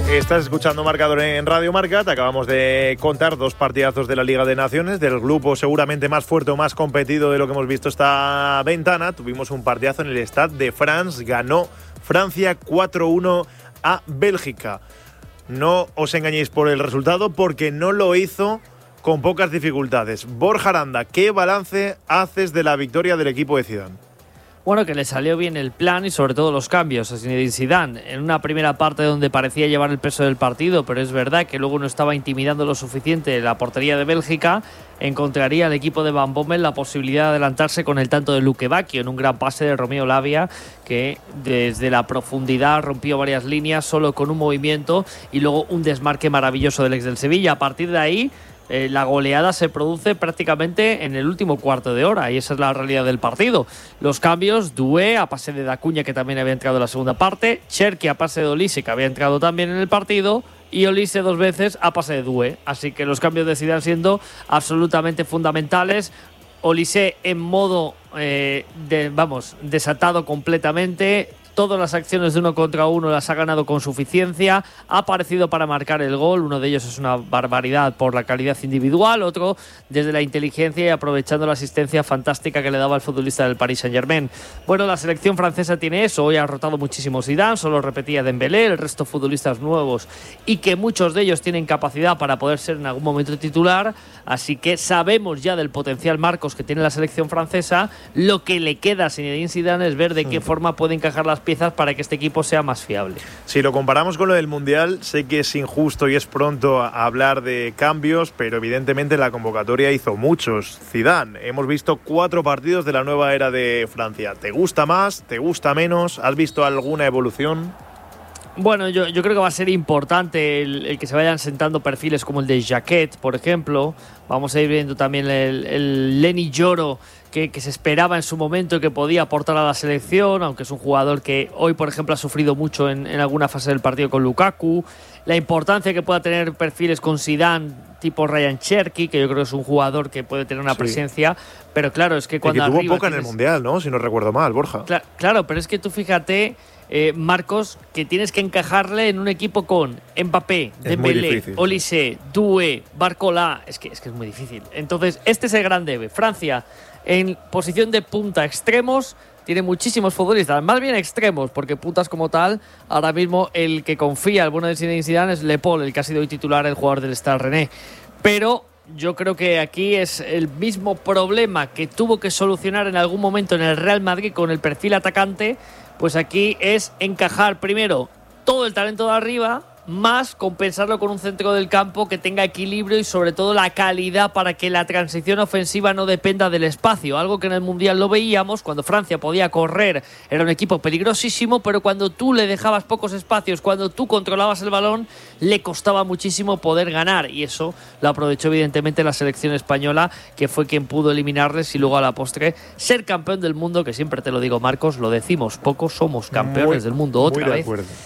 Estás escuchando Marcador en Radio Marca. Te acabamos de contar 2 partidazos de la Liga de Naciones, del grupo seguramente más fuerte o más competido de lo que hemos visto esta ventana. Tuvimos un partidazo en el Stade de France. Ganó Francia 4-1 a Bélgica. No os engañéis por el resultado, porque no lo hizo con pocas dificultades. Borja Aranda, ¿qué balance haces de la victoria del equipo de Zidane? Bueno, que le salió bien el plan y sobre todo los cambios a Zinedine Zidane. En una primera parte donde parecía llevar el peso del partido, pero es verdad que luego no estaba intimidando lo suficiente la portería de Bélgica, encontraría al equipo de Van Bommel la posibilidad de adelantarse con el tanto de Luque Bacchio en un gran pase de Romeo Lavia, que desde la profundidad rompió varias líneas solo con un movimiento, y luego un desmarque maravilloso del ex del Sevilla. A partir de ahí, la goleada se produce prácticamente en el último cuarto de hora, y esa es la realidad del partido. Los cambios: Doué a pase de Dacuña, que también había entrado en la segunda parte; Cherki a pase de Olise, que había entrado también en el partido; y Olise 2 veces a pase de Doué. Así que los cambios de Zidane siendo absolutamente fundamentales. Olise en modo desatado completamente. Todas las acciones de 1 contra 1 las ha ganado con suficiencia. Ha aparecido para marcar el gol. Uno de ellos es una barbaridad por la calidad individual. Otro desde la inteligencia y aprovechando la asistencia fantástica que le daba el futbolista del Paris Saint-Germain. Bueno, la selección francesa tiene eso. Hoy ha rotado muchísimo Zidane. Solo repetía Dembélé. El resto futbolistas nuevos, y que muchos de ellos tienen capacidad para poder ser en algún momento titular. Así que sabemos ya del potencial, Marcos, que tiene la selección francesa. Lo que le queda a Zinedine Zidane es ver de qué forma puede encajar las piezas para que este equipo sea más fiable. Si lo comparamos con lo del Mundial, sé que es injusto y es pronto a hablar de cambios, pero evidentemente la convocatoria hizo muchos. Zidane, hemos visto 4 partidos de la nueva era de Francia. ¿Te gusta más? ¿Te gusta menos? ¿Has visto alguna evolución? Bueno, yo creo que va a ser importante el que se vayan sentando perfiles como el de Jacquet, por ejemplo. Vamos a ir viendo también el Lenny Yoro, que se esperaba en su momento y que podía aportar a la selección, aunque es un jugador que hoy, por ejemplo, ha sufrido mucho en alguna fase del partido con Lukaku. La importancia que pueda tener perfiles con Zidane, tipo Ryan Cherki, que yo creo que es un jugador que puede tener una presencia, pero claro, es que cuando y que tuvo poca en el Mundial, ¿no? Si no recuerdo mal, Borja. Claro, pero es que tú fíjate, Marcos, que tienes que encajarle en un equipo con Mbappé, Dembélé, Olise, Doué, Barcola. Es que es muy difícil. Entonces, este es el gran debe. Francia, en posición de punta, extremos, tiene muchísimos futbolistas, más bien extremos, porque puntas como tal, ahora mismo el que confía, el bueno de Zinedine Zidane, es Le Paul, el que ha sido hoy titular, el jugador del Stade Rennais. Pero yo creo que aquí es el mismo problema que tuvo que solucionar en algún momento en el Real Madrid con el perfil atacante. Pues aquí es encajar primero todo el talento de arriba, más compensarlo con un centro del campo que tenga equilibrio y sobre todo la calidad para que la transición ofensiva no dependa del espacio. Algo que en el Mundial lo veíamos, cuando Francia podía correr, era un equipo peligrosísimo, pero cuando tú le dejabas pocos espacios, cuando tú controlabas el balón, le costaba muchísimo poder ganar, y eso lo aprovechó evidentemente la selección española, que fue quien pudo eliminarles y luego a la postre ser campeón del mundo, que siempre te lo digo, Marcos, lo decimos poco, somos campeones del mundo otra vez.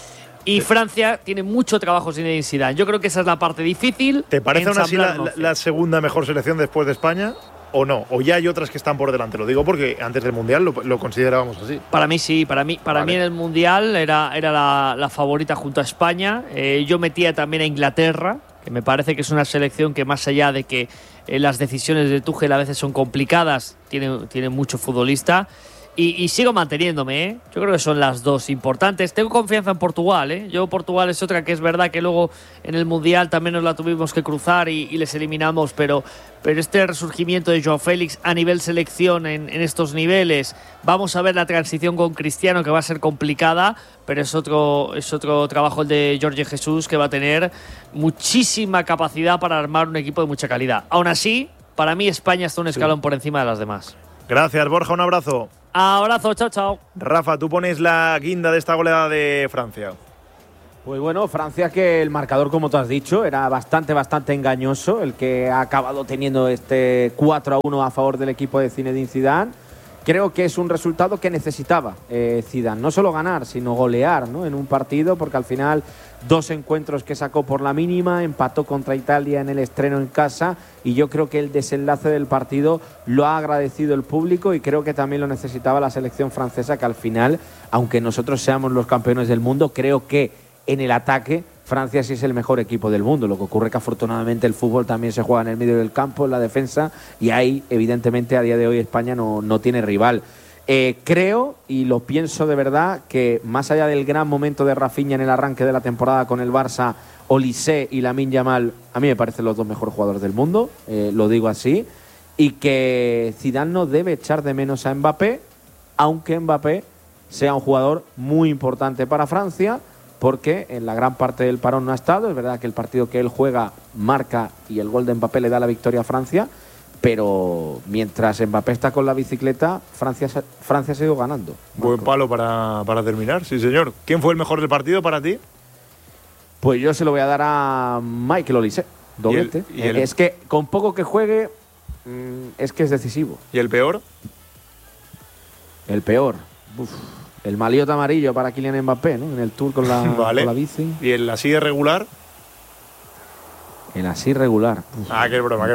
Y Francia tiene mucho trabajo sin Zidane. Yo creo que esa es la parte difícil. ¿Te parece aún así la segunda mejor selección después de España? ¿O no? ¿O ya hay otras que están por delante? Lo digo porque antes del Mundial lo considerábamos así. Para mí sí, para mí en el Mundial era la favorita junto a España. Yo metía también a Inglaterra, que me parece que es una selección que, más allá de que las decisiones de Tuchel a veces son complicadas, tiene mucho futbolista. Y sigo manteniéndome, ¿eh? Yo creo que son las dos importantes. Tengo confianza en Portugal, ¿eh? Portugal es otra que es verdad que luego en el Mundial también nos la tuvimos que cruzar y les eliminamos, pero este resurgimiento de João Félix a nivel selección en estos niveles, vamos a ver la transición con Cristiano, que va a ser complicada, pero es otro trabajo el de Jorge Jesús, que va a tener muchísima capacidad para armar un equipo de mucha calidad. Aún así, para mí España está un escalón por encima de las demás. Gracias, Borja, un abrazo. Abrazo, chao, chao. Rafa, tú pones la guinda de esta goleada de Francia. Pues bueno, Francia, que el marcador, como tú has dicho, era bastante engañoso, el que ha acabado teniendo este 4-1 a favor del equipo de Zinedine Zidane. Creo que es un resultado que necesitaba Zidane, no solo ganar, sino golear, ¿no?, en un partido, porque al final 2 encuentros que sacó por la mínima, empató contra Italia en el estreno en casa, y yo creo que el desenlace del partido lo ha agradecido el público, y creo que también lo necesitaba la selección francesa, que al final, aunque nosotros seamos los campeones del mundo, creo que en el ataque Francia sí es el mejor equipo del mundo. Lo que ocurre es que afortunadamente el fútbol también se juega en el medio del campo, en la defensa, y ahí evidentemente a día de hoy España no tiene rival. Creo, y lo pienso de verdad, que más allá del gran momento de Rafinha en el arranque de la temporada con el Barça, Olise y Lamine Yamal, a mí me parecen los dos mejores jugadores del mundo, lo digo así, y que Zidane no debe echar de menos a Mbappé, aunque Mbappé sea un jugador muy importante para Francia, porque en la gran parte del parón no ha estado. Es verdad que el partido que él juega marca y el gol de Mbappé le da la victoria a Francia, pero mientras Mbappé está con la bicicleta, Francia ha seguido ganando. Buen palo para terminar, sí señor. ¿Quién fue el mejor del partido para ti? Pues yo se lo voy a dar a Michael Olise, doblete. Es que con poco que juegue, es que es decisivo. ¿Y el peor? El peor, el maliot amarillo para Kylian Mbappé, ¿no? En el Tour con la, vale. Con la bici. ¿Y el así de regular? El así regular. Qué broma.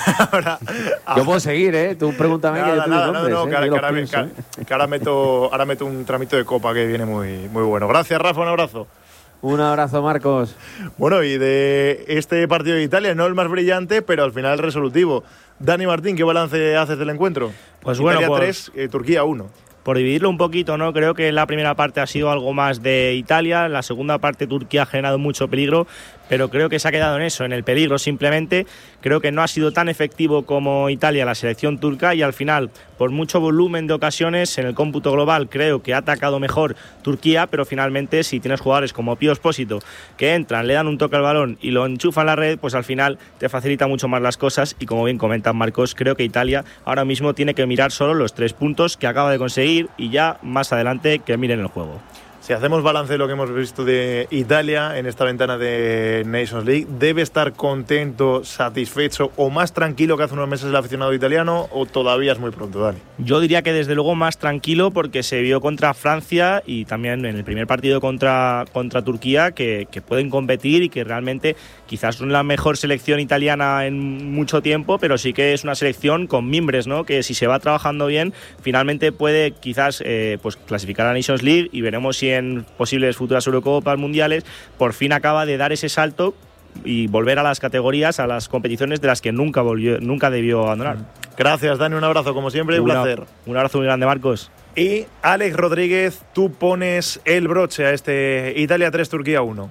Yo puedo seguir, ¿eh? Tú pregúntame que yo te nombres, que ahora meto un tramito de copa que viene muy, muy bueno. Gracias, Rafa, un abrazo. Un abrazo, Marcos. Bueno, y de este partido de Italia, no el más brillante, pero al final resolutivo. Dani Martín, ¿qué balance haces del encuentro? Pues Italia bueno, 3, Turquía 1. Por dividirlo un poquito, ¿no? Creo que la primera parte ha sido algo más de Italia, la segunda parte Turquía ha generado mucho peligro, pero creo que se ha quedado en eso, en el peligro simplemente. Creo que no ha sido tan efectivo como Italia la selección turca, y al final, por mucho volumen de ocasiones, en el cómputo global creo que ha atacado mejor Turquía, pero finalmente si tienes jugadores como Pío Expósito que entran, le dan un toque al balón y lo enchufan a la red, pues al final te facilita mucho más las cosas, y como bien comentan Marcos, creo que Italia ahora mismo tiene que mirar solo los 3 puntos que acaba de conseguir, y ya más adelante que miren el juego. Si hacemos balance de lo que hemos visto de Italia en esta ventana de Nations League, ¿debe estar contento, satisfecho o más tranquilo que hace unos meses el aficionado italiano, o todavía es muy pronto, Dani? Yo diría que desde luego más tranquilo, porque se vio contra Francia y también en el primer partido contra Turquía que pueden competir, y que realmente quizás son la mejor selección italiana en mucho tiempo, pero sí que es una selección con mimbres, ¿no? Que si se va trabajando bien, finalmente puede quizás pues clasificar a Nations League, y veremos si en posibles futuras Eurocopas, mundiales, por fin acaba de dar ese salto y volver a las categorías, a las competiciones de las que nunca debió abandonar. Gracias, Dani, un abrazo como siempre, un placer. Un abrazo muy grande, Marcos. Y Alex Rodríguez, tú pones el broche a este Italia 3, Turquía 1.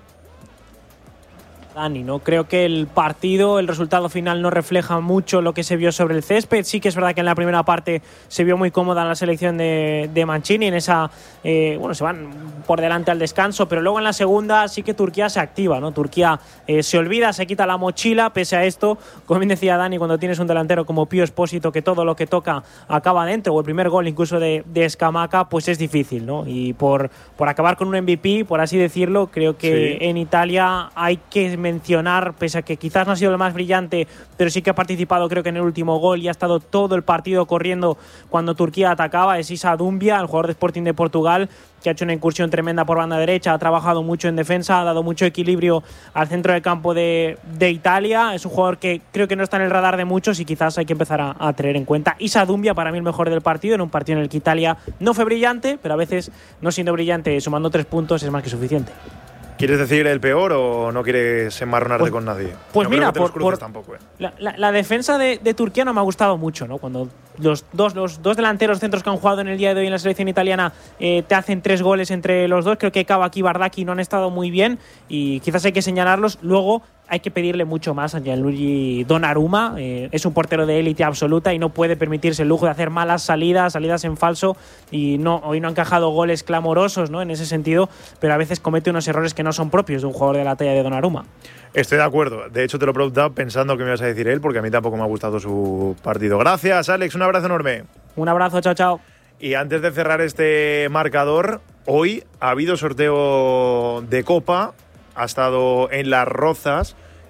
Dani, ¿no? Creo que el partido, el resultado final no refleja mucho lo que se vio sobre el césped. Sí que es verdad que en la primera parte se vio muy cómoda la selección de Mancini, en esa, se van por delante al descanso, pero luego en la segunda sí que Turquía se activa, ¿no? Turquía se olvida, se quita la mochila. Pese a esto, como bien decía Dani, cuando tienes un delantero como Pío Expósito, que todo lo que toca acaba dentro, o el primer gol incluso de Scamacca, pues es difícil, ¿no? Y por acabar con un MVP, por así decirlo, creo que en Italia hay que mencionar, pese a que quizás no ha sido el más brillante, pero sí que ha participado, creo que en el último gol, y ha estado todo el partido corriendo cuando Turquía atacaba. Es Issa Doumbia, el jugador de Sporting de Portugal, que ha hecho una incursión tremenda por banda derecha, ha trabajado mucho en defensa, ha dado mucho equilibrio al centro del campo de Italia. Es un jugador que creo que no está en el radar de muchos, y quizás hay que empezar a tener en cuenta. Issa Doumbia, para mí el mejor del partido, en un partido en el que Italia no fue brillante, pero a veces, no siendo brillante, sumando 3 puntos es más que suficiente. ¿Quieres decir el peor o no quieres enmarronarte con nadie? Pues no mira, creo que te los cruces tampoco, la defensa de Turquía no me ha gustado mucho, ¿no? Cuando los dos delanteros centros que han jugado en el día de hoy en la selección italiana te hacen 3 goles entre los dos. Creo que Kavak y Bardaki no han estado muy bien, y quizás hay que señalarlos. Luego hay que pedirle mucho más a Gianluigi Donnarumma. Es un portero de élite absoluta y no puede permitirse el lujo de hacer malas salidas en falso, y hoy no ha encajado goles clamorosos, ¿no? En ese sentido, pero a veces comete unos errores que no son propios de un jugador de la talla de Donnarumma. Estoy de acuerdo. De hecho, te lo he preguntado pensando que me ibas a decir él, porque a mí tampoco me ha gustado su partido. Gracias, Alex. Un abrazo enorme. Un abrazo, chao, chao. Y antes de cerrar este marcador, hoy ha habido sorteo de Copa. Ha estado en Las Rozas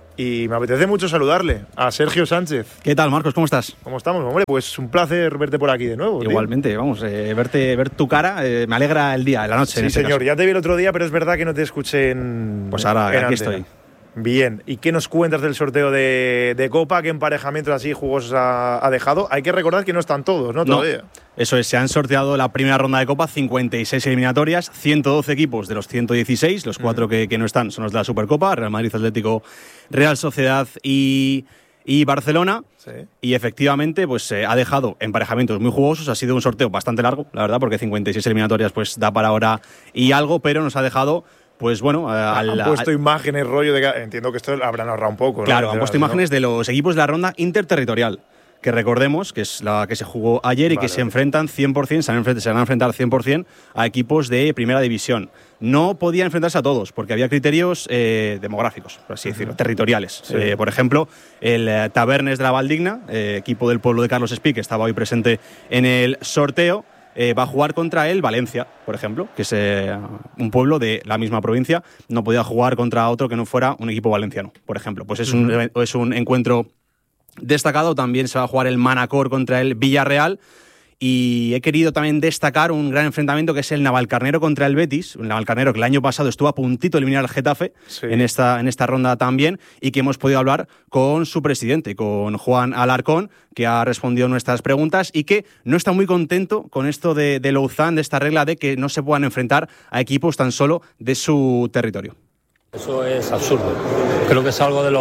y me apetece mucho saludarle a Sergio Sánchez. ¿Qué tal, Marcos? ¿Cómo estás? ¿Cómo estamos, hombre? Pues un placer verte por aquí de nuevo. Igualmente, tío. Vamos, ver tu cara me alegra el día, la noche. Sí, señor, ya te vi el otro día, pero es verdad que no te escuché en... Pues ahora en aquí antena. estoy. Bien, ¿y qué nos cuentas del sorteo de Copa? ¿Qué emparejamientos así jugosos ha dejado? Hay que recordar que no están todos, ¿no? Todavía. Eso es, se han sorteado la primera ronda de Copa, 56 eliminatorias, 112 equipos de los 116, los 4 que no están son los de la Supercopa, Real Madrid, Atlético, Real Sociedad y Barcelona. Sí. Y efectivamente pues ha dejado emparejamientos muy jugosos, ha sido un sorteo bastante largo, la verdad, porque 56 eliminatorias pues da para hora y algo, pero nos ha dejado... Pues bueno, han puesto imágenes, rollo de... Entiendo que esto habrán ahorrado un poco, ¿no? Claro, han puesto imágenes de los equipos de la ronda interterritorial, que recordemos que es la que se jugó ayer y que se enfrentan 100%, se van a enfrentar 100% a equipos de primera división. No podían enfrentarse a todos, porque había criterios demográficos, por así decirlo, territoriales. Sí. Por ejemplo, el Tabernes de la Valdigna, equipo del pueblo de Carlos Espí, que estaba hoy presente en el sorteo, va a jugar contra el Valencia, por ejemplo, que es un pueblo de la misma provincia. No podía jugar contra otro que no fuera un equipo valenciano, por ejemplo. Pues es un encuentro destacado. También se va a jugar el Manacor contra el Villarreal. Y he querido también destacar un gran enfrentamiento que es el Navalcarnero contra el Betis. Un Navalcarnero que el año pasado estuvo a puntito de eliminar al Getafe en esta ronda también, y que hemos podido hablar con su presidente, con Juan Alarcón, que ha respondido a nuestras preguntas y que no está muy contento con esto de Louzán, de esta regla de que no se puedan enfrentar a equipos tan solo de su territorio. Eso es absurdo. Creo que es algo de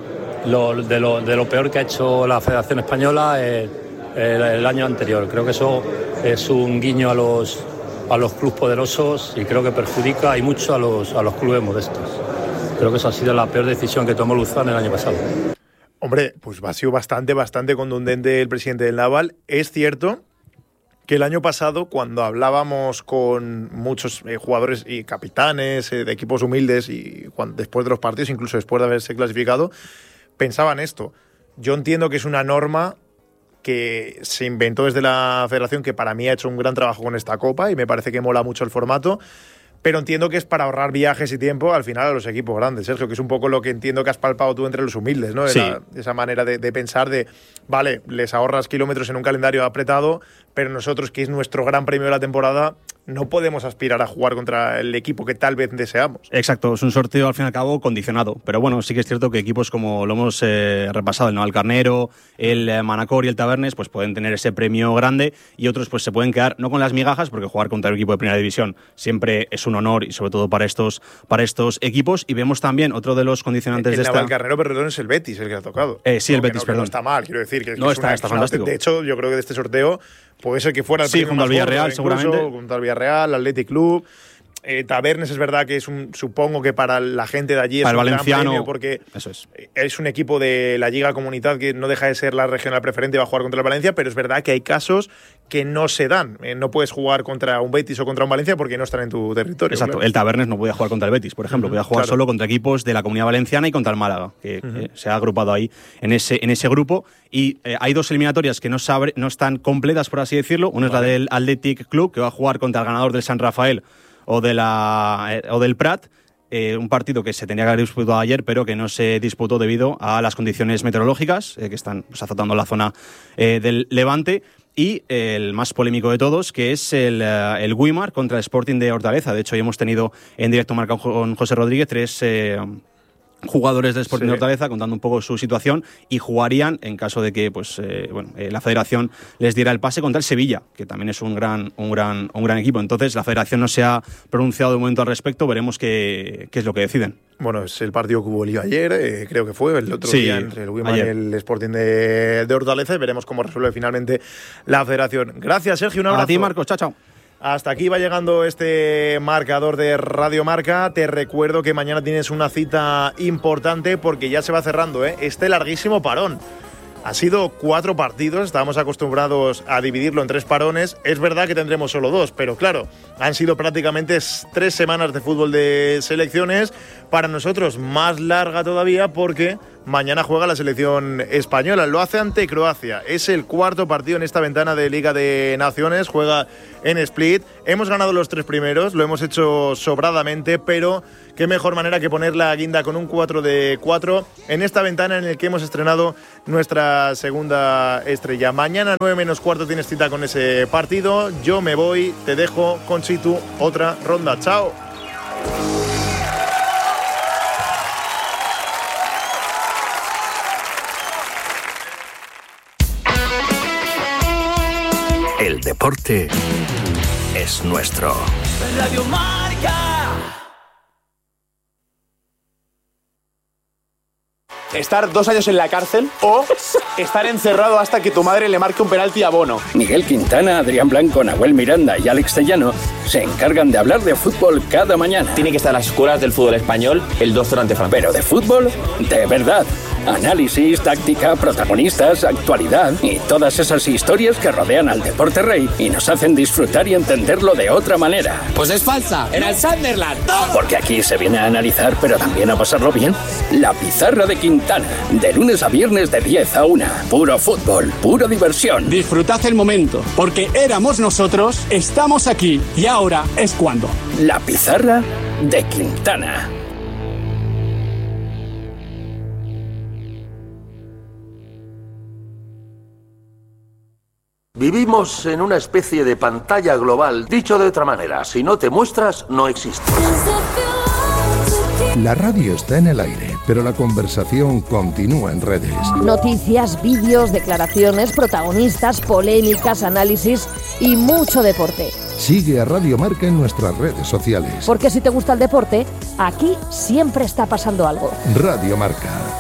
lo peor que ha hecho la Federación Española el año anterior. Creo que eso es un guiño a los clubes poderosos y creo que perjudica y mucho a los clubes modestos. Creo que eso ha sido la peor decisión que tomó Louzán el año pasado. Hombre, pues ha sido bastante contundente el presidente del Naval. Es cierto que el año pasado, cuando hablábamos con muchos jugadores y capitanes de equipos humildes y después de los partidos, incluso después de haberse clasificado, pensaban esto. Yo entiendo que es una norma que se inventó desde la federación, que para mí ha hecho un gran trabajo con esta Copa y me parece que mola mucho el formato, pero entiendo que es para ahorrar viajes y tiempo al final a los equipos grandes, Sergio, que es un poco lo que entiendo que has palpado tú entre los humildes, ¿no? Sí. Esa manera de pensar vale, les ahorras kilómetros en un calendario apretado, pero nosotros, que es nuestro gran premio de la temporada, no podemos aspirar a jugar contra el equipo que tal vez deseamos. Exacto, es un sorteo al fin y al cabo condicionado, pero bueno, sí que es cierto que equipos como lo hemos repasado, el Navalcarnero, el Manacor y el Tabernes, pues pueden tener ese premio grande, y otros pues se pueden quedar no con las migajas, porque jugar contra un equipo de primera división siempre es un honor, y sobre todo para estos equipos. Y vemos también otro de los condicionantes de esta... El Navalcarnero, perdón, es el Betis el que ha tocado. Sí, el Betis, perdón. No está mal, quiero decir. Que no, está fantástico. De hecho, yo creo que de este sorteo puede ser que fuera el premio junto al Villarreal, seguramente. Junto al Villarreal, Athletic Club. Tabernes es verdad que supongo que para la gente de allí para es un el valenciano, gran premio, porque eso es un equipo de la Liga Comunidad que no deja de ser la regional preferente y va a jugar contra el Valencia, pero es verdad que hay casos que no se dan. No puedes jugar contra un Betis o contra un Valencia porque no están en tu territorio. Exacto, claro. El Tabernes no podía jugar contra el Betis, por ejemplo, podía jugar solo contra equipos de la Comunidad Valenciana y contra el Málaga, que se ha agrupado ahí en ese grupo. Y hay dos eliminatorias que no están completas, por así decirlo. Una es la del Athletic Club, que va a jugar contra el ganador del San Rafael o del Prat, un partido que se tenía que haber disputado ayer, pero que no se disputó debido a las condiciones meteorológicas que están azotando la zona del Levante. Y el más polémico de todos, que es el Guimar contra el Sporting de Hortaleza. De hecho, hoy hemos tenido en directo marcado con José Rodríguez 3 jugadores del Sporting de Hortaleza contando un poco su situación, y jugarían en caso de que la federación les diera el pase contra el Sevilla, que también es un gran equipo. Entonces la federación no se ha pronunciado de momento al respecto, veremos qué es lo que deciden. Bueno, es el partido que hubo lío ayer, creo que fue el otro día entre el Guimar y el Sporting de Hortaleza, y veremos cómo resuelve finalmente la federación. Gracias, Sergio, un abrazo. A ti, Marcos, chao. Hasta aquí va llegando este marcador de Radio Marca. Te recuerdo que mañana tienes una cita importante porque ya se va cerrando este larguísimo parón. Ha sido 4 partidos, estábamos acostumbrados a dividirlo en 3 parones. Es verdad que tendremos solo 2, pero claro, han sido prácticamente 3 semanas de fútbol de selecciones. Para nosotros más larga todavía porque mañana juega la selección española. Lo hace ante Croacia. Es el 4º partido en esta ventana de Liga de Naciones. Juega en Split. Hemos ganado los 3 primeros, lo hemos hecho sobradamente, pero qué mejor manera que poner la guinda con un 4-4 en esta ventana en la que hemos estrenado nuestra segunda estrella. Mañana 9:45 tienes cita con ese partido. Yo me voy, te dejo con Chitu otra ronda. Chao. deporte es nuestro. Radio Marca. Estar 2 años en la cárcel o estar encerrado hasta que tu madre le marque un penalti a Bono. Miguel Quintana, Adrián Blanco, Nahuel Miranda y Alex Tellano se encargan de hablar de fútbol cada mañana. Tiene que estar en las escuelas del fútbol español el doctor ante Francia. Pero de fútbol, de verdad. Análisis, táctica, protagonistas, actualidad y todas esas historias que rodean al deporte rey y nos hacen disfrutar y entenderlo de otra manera. Pues es falsa, era el Sunderland. Porque aquí se viene a analizar, pero también a pasarlo bien. La Pizarra de Quintana, de lunes a viernes de 10 a 1. Puro fútbol, pura diversión. Disfrutad el momento, porque éramos nosotros, estamos aquí y ahora es cuando. La Pizarra de Quintana. Vivimos en una especie de pantalla global. Dicho de otra manera, si no te muestras, no existes. La radio está en el aire, pero la conversación continúa en redes. Noticias, vídeos, declaraciones, protagonistas, polémicas, análisis y mucho deporte. Sigue a Radio Marca en nuestras redes sociales. Porque si te gusta el deporte, aquí siempre está pasando algo. Radio Marca.